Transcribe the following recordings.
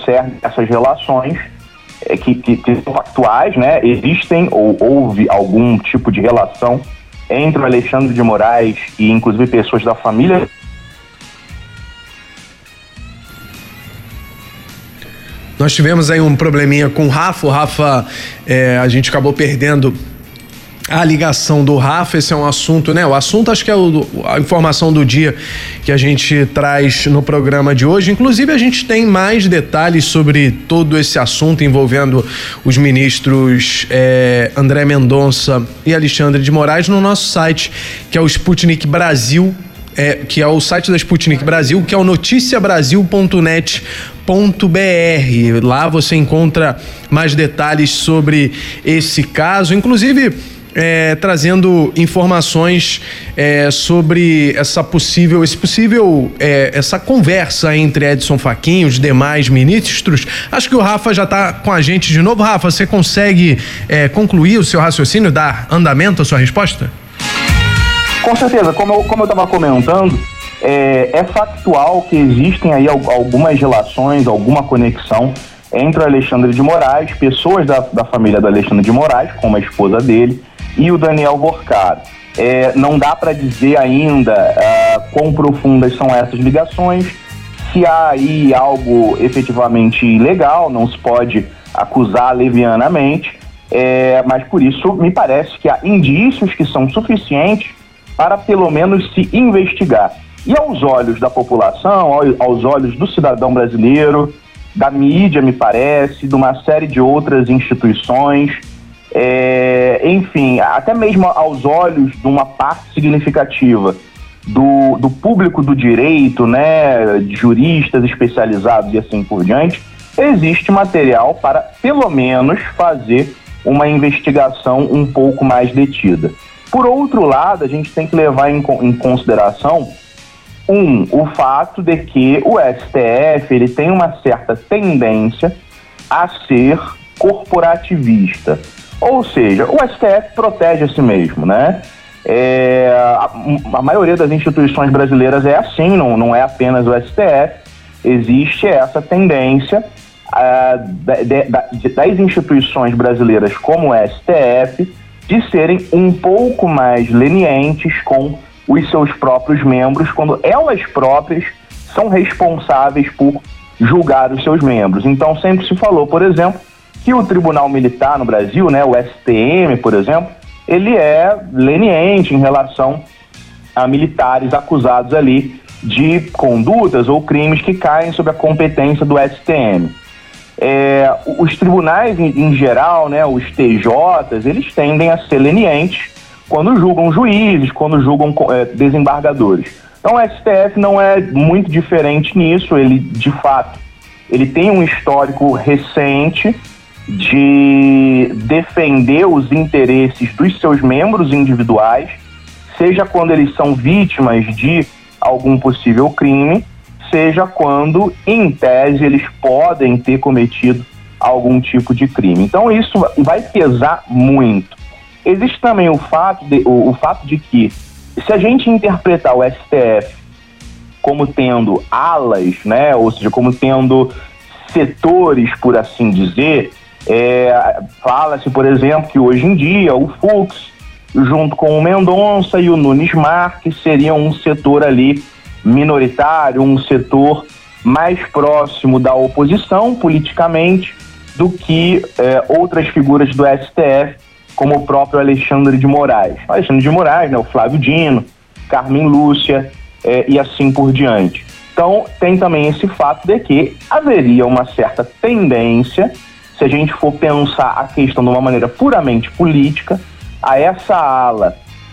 concerne essas relações que são factuais, né? Existem ou houve algum tipo de relação entre o Alexandre de Moraes e inclusive pessoas da família. Nós tivemos aí um probleminha com o Rafa, a gente acabou perdendo a ligação do Rafa. Esse é um assunto, né? O assunto acho que é a informação do dia que a gente traz no programa de hoje. Inclusive a gente tem mais detalhes sobre todo esse assunto envolvendo os ministros André Mendonça e Alexandre de Moraes no nosso site, que é o Sputnik Brasil, que é o site da Sputnik Brasil, que é o noticiabrasil.net.br. Lá você encontra mais detalhes sobre esse caso, inclusive trazendo informações sobre essa conversa entre Edson Fachin e os demais ministros. Acho que o Rafa já está com a gente de novo. Rafa, você consegue concluir o seu raciocínio, dar andamento à sua resposta? Com certeza, como eu estava comentando, é factual que existem aí algumas relações, alguma conexão entre o Alexandre de Moraes, pessoas da família do Alexandre de Moraes, como a esposa dele, e o Daniel Vorcado. Não dá para dizer ainda quão profundas são essas ligações, se há aí algo efetivamente ilegal, não se pode acusar levianamente, mas por isso me parece que há indícios que são suficientes para pelo menos se investigar. E aos olhos da população, aos olhos do cidadão brasileiro, da mídia, me parece, de uma série de outras instituições, enfim, até mesmo aos olhos de uma parte significativa do público do direito, né, de juristas especializados e assim por diante, existe material para pelo menos fazer uma investigação um pouco mais detida. Por outro lado, a gente tem que levar em consideração o fato de que o STF ele tem uma certa tendência a ser corporativista. Ou seja, o STF protege a si mesmo, né? A maioria das instituições brasileiras é assim, não é apenas o STF. Existe essa tendência das instituições brasileiras como o STF de serem um pouco mais lenientes com os seus próprios membros, quando elas próprias são responsáveis por julgar os seus membros. Então sempre se falou, por exemplo, que o Tribunal Militar no Brasil, né, o STM, por exemplo, ele é leniente em relação a militares acusados ali de condutas ou crimes que caem sob a competência do STM. Os tribunais em geral, né, os TJs, eles tendem a ser lenientes quando julgam juízes, quando julgam desembargadores. Então o STF não é muito diferente nisso. Ele, de fato, ele tem um histórico recente de defender os interesses dos seus membros individuais, seja quando eles são vítimas de algum possível crime, seja quando, em tese, eles podem ter cometido algum tipo de crime. Então isso vai pesar muito. Existe também o fato de que, se a gente interpretar o STF como tendo alas, né, ou seja, como tendo setores, por assim dizer, fala-se, por exemplo, que hoje em dia o Fux, junto com o Mendonça e o Nunes Marques, seriam um setor ali minoritário, um setor mais próximo da oposição politicamente do que outras figuras do STF, como o próprio Alexandre de Moraes. Alexandre de Moraes, né, o Flávio Dino, Carmen Lúcia e assim por diante. Então tem também esse fato de que haveria uma certa tendência, se a gente for pensar a questão de uma maneira puramente política, a essa ala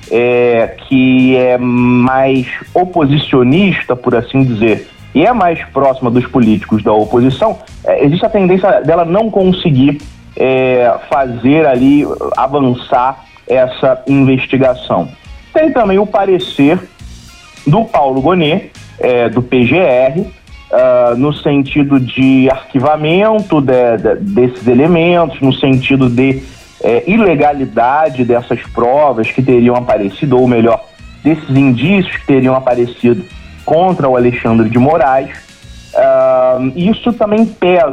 que é mais oposicionista, por assim dizer, e é mais próxima dos políticos da oposição, existe a tendência dela não conseguir fazer ali, avançar essa investigação. Tem também o parecer do Paulo Gonet, do PGR, no sentido de arquivamento desses elementos, no sentido de ilegalidade dessas provas que teriam aparecido, ou melhor, desses indícios que teriam aparecido contra o Alexandre de Moraes. Isso também pesa